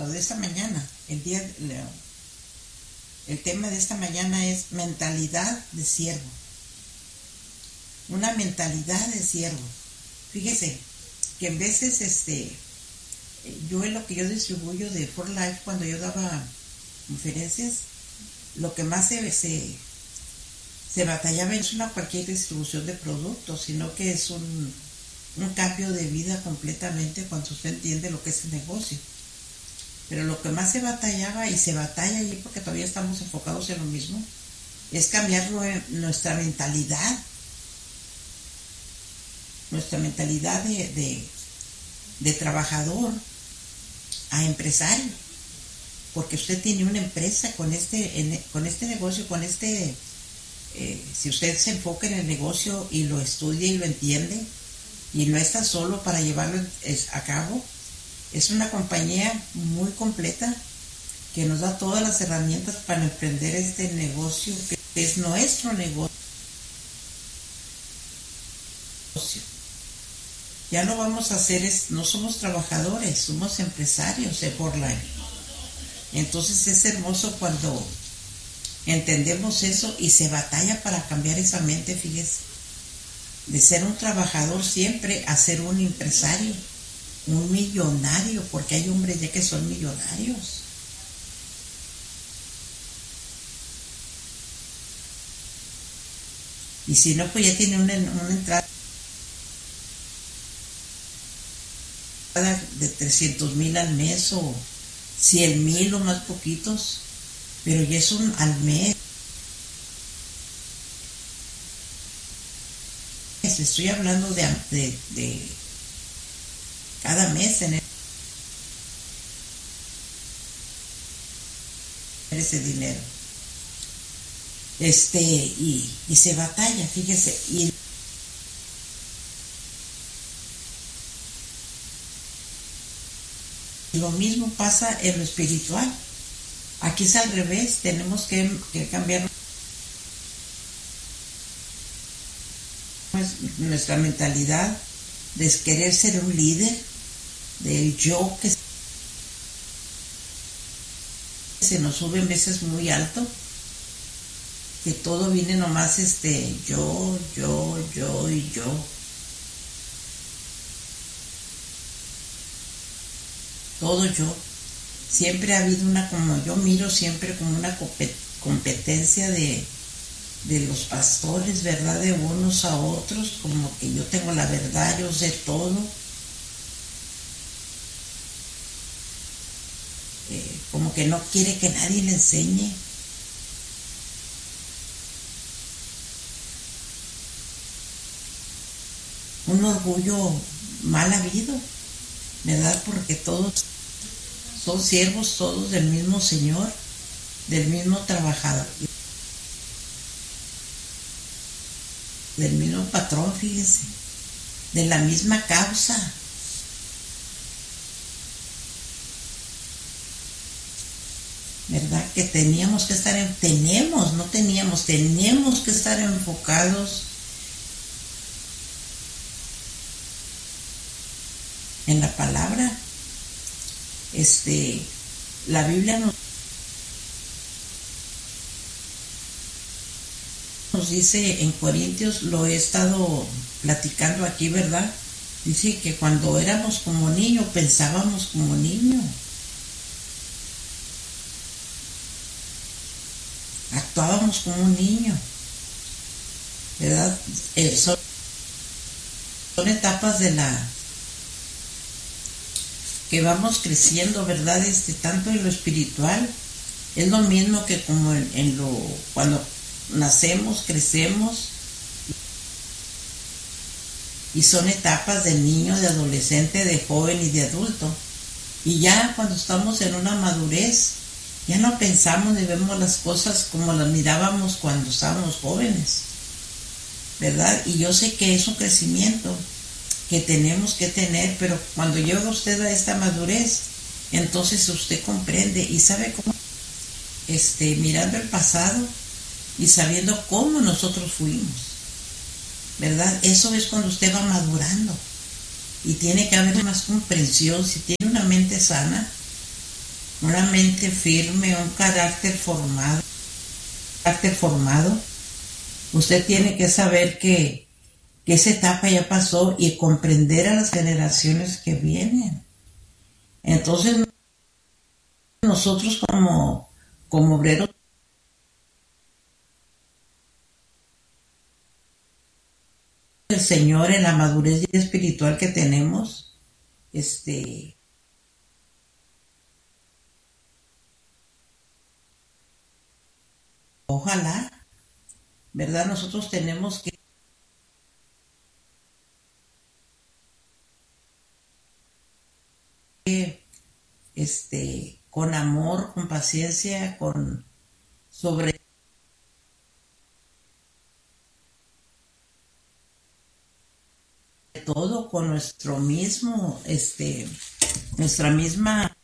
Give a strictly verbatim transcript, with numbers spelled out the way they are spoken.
lo de esta mañana, el día, el tema de esta mañana es mentalidad de siervo. Una mentalidad de siervo. Fíjese que en veces este yo en lo que yo distribuyo de For Life, cuando yo daba conferencias, lo que más se, se, se batallaba no es una cualquier distribución de productos, sino que es un, un cambio de vida completamente cuando usted entiende lo que es el negocio. Pero lo que más se batallaba, y se batalla ahí porque todavía estamos enfocados en lo mismo, es cambiar nuestra mentalidad, nuestra mentalidad de, de, de trabajador a empresario, porque usted tiene una empresa con este, en, con este negocio, con este, eh, si usted se enfoca en el negocio y lo estudia y lo entiende, y no está solo para llevarlo a cabo, es una compañía muy completa que nos da todas las herramientas para emprender este negocio, que es nuestro negocio. Ya no vamos a hacer, es, no somos trabajadores, somos empresarios de For Life. Entonces es hermoso cuando entendemos eso y se batalla para cambiar esa mente, fíjese, de ser un trabajador siempre a ser un empresario, un millonario, porque hay hombres ya que son millonarios. Y si no, pues ya tiene una, una entrada de trescientos mil al mes o cien mil o más poquitos, pero ya es un al mes. Estoy hablando de, de, de cada mes en ese dinero. Este, y, y se batalla, fíjese, y lo mismo pasa en lo espiritual. Aquí es al revés, tenemos que, que cambiar nuestra mentalidad de querer ser un líder, del yo que se nos sube en veces muy alto, que todo viene nomás este yo, yo, yo y yo. Todo yo. Siempre ha habido una, como yo miro siempre como una competencia de, de los pastores, ¿verdad? De unos a otros, como que yo tengo la verdad, yo sé todo. Eh, como que no quiere que nadie le enseñe. Un orgullo mal habido, ¿verdad? Porque todos son siervos, todos del mismo Señor, del mismo trabajador, del mismo patrón, fíjese, de la misma causa. ¿Verdad? Que teníamos que estar, en, tenemos, no teníamos, tenemos que estar enfocados en la palabra. Este, la Biblia nos, nos dice en Corintios, lo he estado platicando aquí, ¿verdad? Dice que cuando éramos como niños, pensábamos como niños, actuábamos como un niño, ¿verdad? Eh, son, son etapas de la que vamos creciendo, ¿verdad? Este, tanto en lo espiritual, es lo mismo que como en, en lo, cuando nacemos, crecemos, y son etapas de niño, de adolescente, de joven y de adulto, y ya cuando estamos en una madurez, ya no pensamos ni vemos las cosas como las mirábamos cuando estábamos jóvenes, ¿verdad? Y yo sé que es un crecimiento que tenemos que tener, pero cuando llega usted a esta madurez, entonces usted comprende y sabe cómo, este, mirando el pasado y sabiendo cómo nosotros fuimos, ¿verdad? Eso es cuando usted va madurando y tiene que haber más comprensión. Si tiene una mente sana, una mente firme, un carácter formado, carácter formado, usted tiene que saber que, que esa etapa ya pasó y comprender a las generaciones que vienen. Entonces nosotros como, como obreros del Señor, en la madurez espiritual que tenemos, este ojalá, ¿verdad? Nosotros tenemos que este con amor, con paciencia, con sobre todo con nuestro mismo, este, nuestra misma